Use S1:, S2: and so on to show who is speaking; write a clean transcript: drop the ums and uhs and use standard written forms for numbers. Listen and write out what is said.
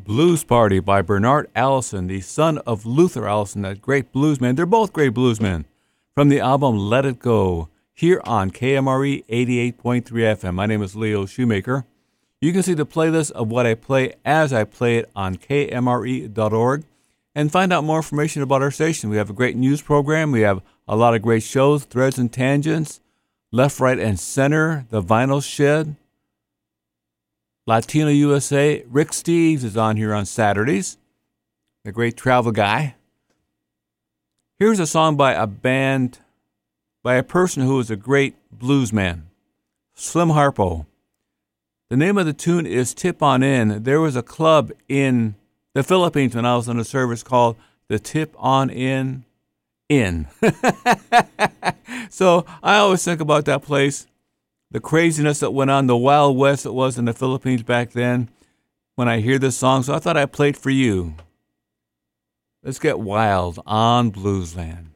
S1: Blues Party by Bernard Allison, the son of Luther Allison, that great bluesman. They're both great bluesmen. From the album Let It Go, here on KMRE 88.3 FM. My name is Leo Shoemaker. You can see the playlist of what I play as I play it on KMRE.org and find out more information about our station. We have a great news program. We have a lot of great shows, Threads and Tangents, Left, Right, and Center, The Vinyl Shed, Latino USA. Rick Steves is on here on Saturdays, the great travel guy. Here's a song by a band, by a person who was a great bluesman, Slim Harpo. The name of the tune is Tip On In. There was a club in the Philippines when I was on the service called the Tip On In Inn. So I always think about that place, the craziness that went on, the Wild West that was in the Philippines back then when I hear this song. So I thought I'd play it for you. Let's get wild on Bluesland.